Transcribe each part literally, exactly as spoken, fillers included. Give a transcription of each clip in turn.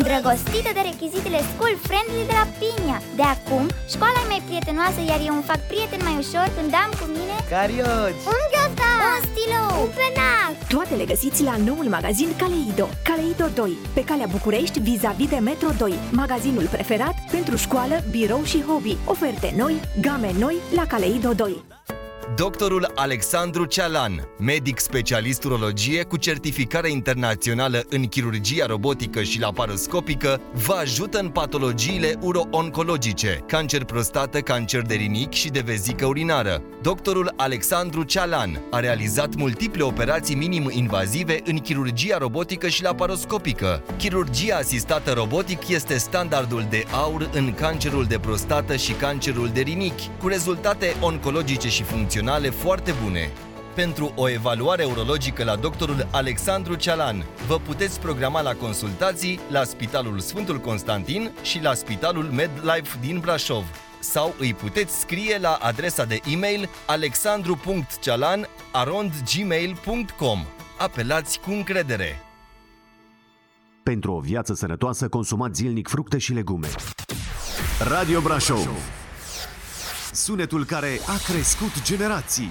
îndrăgostită de rechizitele school-friendly de la Pinia. De acum, școala e mai prietenoasă, iar eu îmi fac prieteni mai ușor când am cu mine carioci, un ghiozdan, un stilou, un penac. Toate le găsiți la noul magazin Caleido. Caleido doi, pe calea București, vis-a-vis de Metro doi. Magazinul preferat pentru școală, birou și hobby. Oferte noi, game noi la Caleido doi. Doctorul Alexandru Cealan, medic specialist urologie cu certificare internațională în chirurgia robotică și laparoscopică, vă ajută în patologiile uro-oncologice, cancer prostată, cancer de rinic și de vezică urinară. Doctorul Alexandru Cealan a realizat multiple operații minim-invazive în chirurgia robotică și laparoscopică. Chirurgia asistată robotic este standardul de aur în cancerul de prostată și cancerul de rinichi, cu rezultate oncologice și funcționale foarte bune. Pentru o evaluare urologică la doctorul Alexandru Cealan, vă puteți programa la consultații la Spitalul Sfântul Constantin și la Spitalul MedLife din Brașov, sau îi puteți scrie la adresa de e-mail alexandru punct cealan arond gmail punct com. Apelați cu încredere! Pentru o viață sănătoasă, consumați zilnic fructe și legume. Radio Brașov, sunetul care a crescut generații.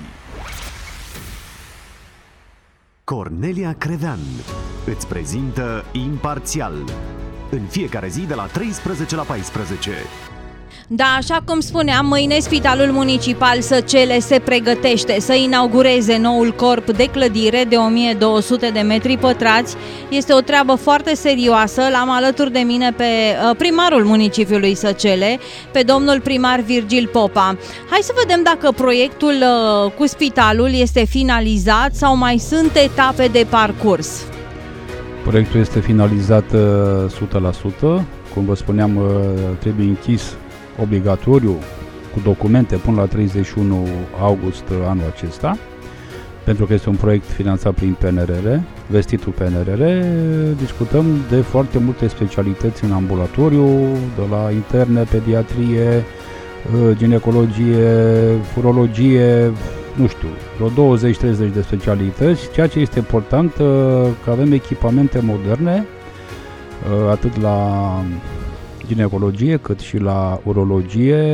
Cornelia Crevean îți prezintă Imparțial, în fiecare zi de la treisprezece la paisprezece. Da, așa cum spuneam, mâine Spitalul Municipal Săcele se pregătește să inaugureze noul corp de clădire de o mie două sute de metri pătrați. Este o treabă foarte serioasă. L-am alături de mine pe primarul municipiului Săcele, pe domnul primar Virgil Popa. Hai să vedem dacă proiectul cu spitalul este finalizat sau mai sunt etape de parcurs. Proiectul este finalizat o sută la sută. Cum vă spuneam, trebuie închis obligatoriu cu documente până la treizeci și unu august anul acesta, pentru că este un proiect finanțat prin P N R R, vestitul P N R R. Discutăm de foarte multe specialități în ambulatoriu, de la interne, pediatrie, ginecologie, urologie, nu știu, vreo douăzeci treizeci de specialități, ceea ce este important, că avem echipamente moderne, atât la ginecologie cât și la urologie.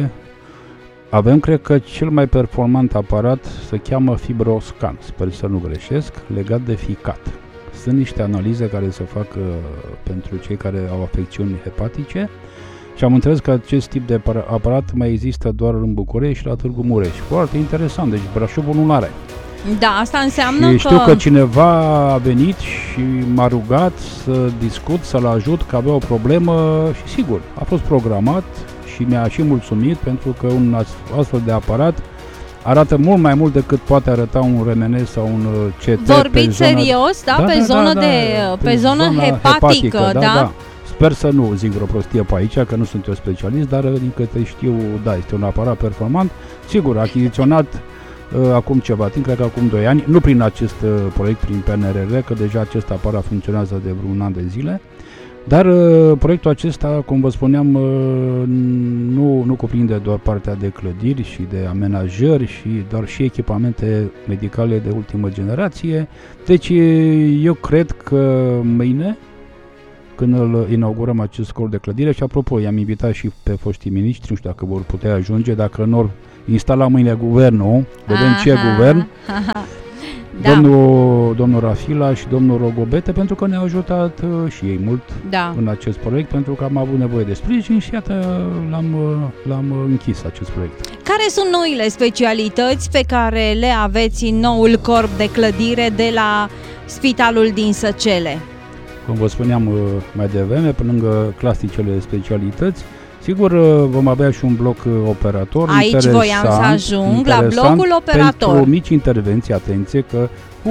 Avem, cred că, cel mai performant aparat se cheamă Fibroscan, sper să nu greșesc, legat de ficat. Sunt niște analize care se fac uh, pentru cei care au afecțiuni hepatice și am înțeles că acest tip de aparat mai există doar în București și la Târgu Mureș. Foarte interesant, deci Brașovul nu l-are. Da, asta înseamnă și că... știu că cineva a venit și m-a rugat să discut, să-l ajut, că avea o problemă și sigur, a fost programat și mi-a și mulțumit, pentru că un astfel de aparat arată mult mai mult decât poate arăta un R M N sau un C T. Vorbiți serios, da? da? Pe da, zonă, da, de, da, pe zonă hepatică, hepatică da? da? da. Sper să nu zic vreo prostie pe aici, că nu sunt eu specialist, dar din câte știu, da, este un aparat performant. Sigur, achiziționat uh, acum ceva timp, cred că acum doi ani, nu prin acest uh, proiect, prin P N R R, că deja acest aparat funcționează de vreun an de zile. Dar uh, proiectul acesta, cum vă spuneam, uh, nu, nu cuprinde doar partea de clădiri și de amenajări, și doar și echipamente medicale de ultimă generație. Deci eu cred că mâine, când îl inaugurăm acest corp de clădire, și apropo, i-am invitat și pe foștii miniștri, nu știu dacă vor putea ajunge, dacă nu or instala mâine guvernul, vedem aha, ce guvern, aha. Da. Domnul, domnul Rafila și domnul Rogobete, pentru că ne-au ajutat uh, și ei mult da. în acest proiect, pentru că am avut nevoie de sprijin și iată l-am, l-am închis acest proiect. Care sunt noile specialități pe care le aveți în noul corp de clădire de la Spitalul din Săcele? Cum vă spuneam mai devreme, pe lângă clasicele specialități, sigur vom avea și un bloc operator. Aici voiam să ajung, la blocul operator. Pentru mici intervenții, atenție că cu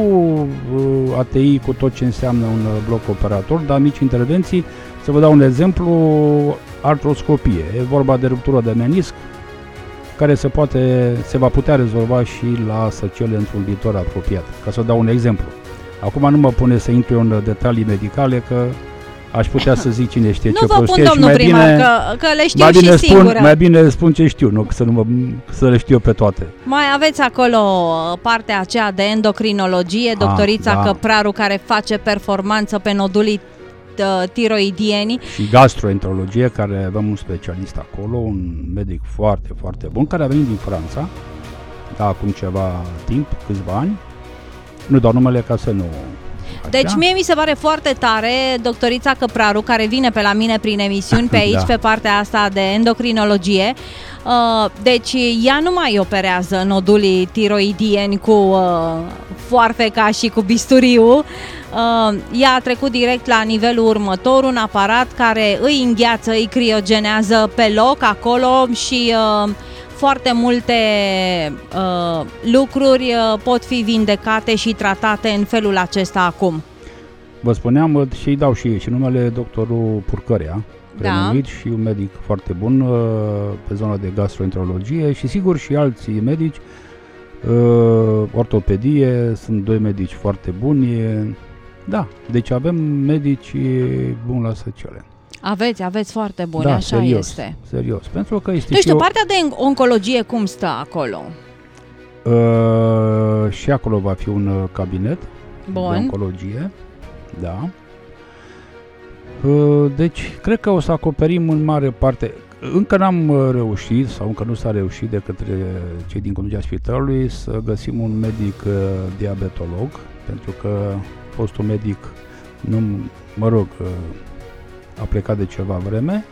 A T I, cu tot ce înseamnă un bloc operator, dar mici intervenții, să vă dau un exemplu, artroscopie. E vorba de ruptură de menisc, care se, poate, se va putea rezolva și la Săcele într-un viitor apropiat. Ca să dau un exemplu. Acum nu mă pune să intru în detalii medicale, că aș putea să zic cine știe nu ce prostie. Nu vă pun, domnul primar, bine, că, că le știu și spun, singură. Mai bine spun ce știu, nu să, nu mă, să le știu pe toate. Mai aveți acolo partea aceea de endocrinologie, doctorița ah, da. Căpraru, care face performanță pe nodulii uh, tiroidieni. Și gastroenterologie, care avem un specialist acolo, un medic foarte, foarte bun, care a venit din Franța, da, acum ceva timp, câțiva ani. Nu dau numele ca să nu... Deci mie mi se pare foarte tare doctorița Căpraru, care vine pe la mine prin emisiuni pe aici, da. Pe partea asta de endocrinologie. Uh, deci ea nu mai operează nodulii tiroidieni cu uh, foarfeca și cu bisturiu. Uh, ea a trecut direct la nivelul următor, un aparat care îi îngheață, îi criogenează pe loc acolo și... Uh, foarte multe uh, lucruri uh, pot fi vindecate și tratate în felul acesta acum. Vă spuneam și îi dau și ei și numele doctorul Purcărea, da. Renumit și un medic foarte bun uh, pe zona de gastroenterologie și sigur și alții medici, uh, ortopedie, sunt doi medici foarte buni. Da, deci avem medici buni la săcele. Aveți, aveți foarte bune, da, așa serios, este. serios, pentru că este Nu știu, și partea de oncologie cum stă acolo? Uh, și acolo va fi un cabinet Bun. de oncologie, da. Uh, deci, cred că o să acoperim în mare parte. Încă n-am reușit, sau încă nu s-a reușit de către cei din conducerea spitalului să găsim un medic uh, diabetolog, pentru că fostul medic, nu, mă rog, uh, a plecat de ceva vreme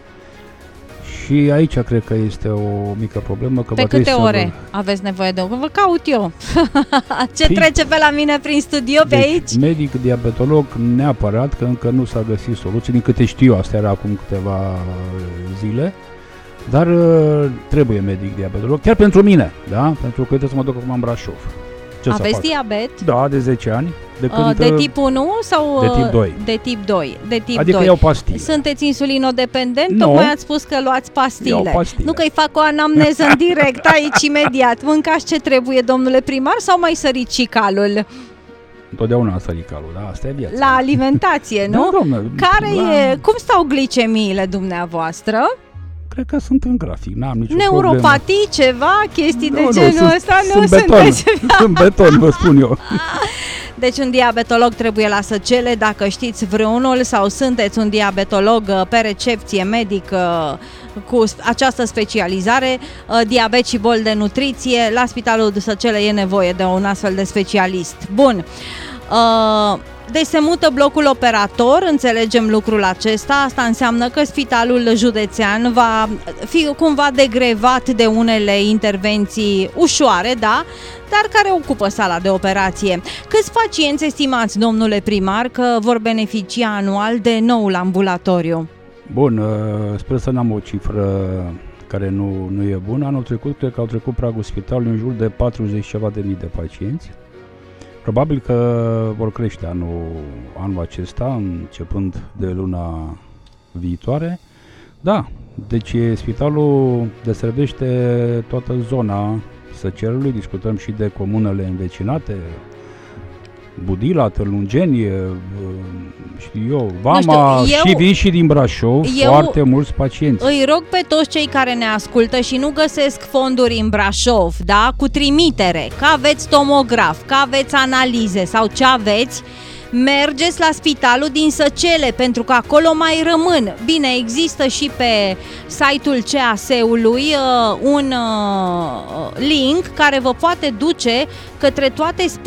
și aici cred că este o mică problemă. Că pe câte ore vă... aveți nevoie de... Vă caut eu. Ce Fii... trece pe la mine prin studio pe deci, aici? Medic, diabetolog, neapărat, că încă nu s-a găsit soluție. Din câte știu, asta era acum câteva zile. Dar trebuie medic, diabetolog, chiar pentru mine, da? Pentru că trebuie să mă duc acum în Brașov. Ce aveți diabet? Da, de zece ani. De, când, de tip unu sau de tip doi? De tip doi. De tip adică doi. iau pastile. Sunteți insulinodependent? No. Tocmai ați spus că luați pastile. pastile. Nu că-i fac o anamneză în direct aici imediat. Mâncați ce trebuie, domnule primar, sau mai săriți și calul? Întotdeauna a sărit calul, da? Asta e viața. La alimentație, nu? Da, doamne, Care la... e? Cum stau glicemiile dumneavoastră? Cred că sunt în grafic, n-am nicio Neuropatii, problemă. Ceva, chestii no, de no, genul sunt, ăsta? Sunt nu beton, sunteți... sunt beton, vă spun eu. Deci un diabetolog trebuie la săcele, dacă știți vreunul sau sunteți un diabetolog pe recepție, medic cu această specializare, diabet și boli de nutriție, la Spitalul de Săcele e nevoie de un astfel de specialist. Bun. Uh, Deci se mută blocul operator, înțelegem lucrul acesta, asta înseamnă că spitalul județean va fi cumva degrevat de unele intervenții ușoare, da, dar care ocupă sala de operație. Câți pacienți estimați, domnule primar, că vor beneficia anual de noul ambulatoriu? Bun, sper să n-am o cifră care nu, nu e bună. Anul trecut, cred că au trecut pragul spitalului în jur de patruzeci ceva de mii de pacienți. Probabil că vor crește anul, anul acesta, începând de luna viitoare. Da, deci spitalul deservește toată zona Săcelului, discutăm și de comunele învecinate, Budila, Târlungeni, știu eu, Vama, știu, eu, și vin și din Brașov foarte mulți pacienți. Îi rog pe toți cei care ne ascultă și nu găsesc fonduri în Brașov, da, cu trimitere, că aveți tomograf, că aveți analize sau ce aveți, mergeți la spitalul din Săcele, pentru că acolo mai rămân. Bine, există și pe site-ul C A S-ului uh, un uh, link care vă poate duce către toate